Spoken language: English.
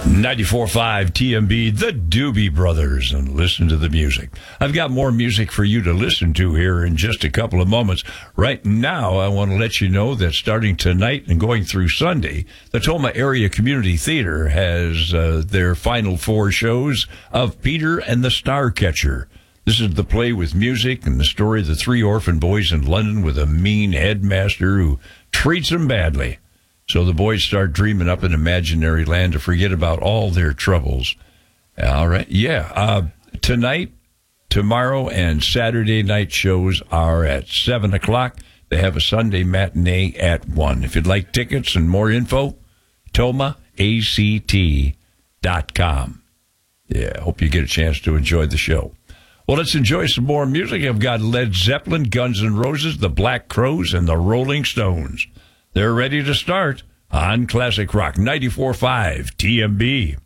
94.5 TMB, the Doobie Brothers, and listen to the music. I've got more music for you to listen to here in just a couple of moments. Right now, I want to let you know that starting tonight and going through Sunday, the Toma Area Community Theater has their final 4 shows of Peter and the Starcatcher. This is the play with music and the story of the 3 orphan boys in London with a mean headmaster who treats them badly. So the boys start dreaming up an imaginary land to forget about all their troubles. All right. Yeah. Tonight, tomorrow, and Saturday night shows are at 7 o'clock. They have a Sunday matinee at 1. If you'd like tickets and more info, tomaact.com. Yeah, hope you get a chance to enjoy the show. Well, let's enjoy some more music. I've got Led Zeppelin, Guns N' Roses, the Black Crowes, and the Rolling Stones. They're ready to start on Classic Rock 94.5 TMB.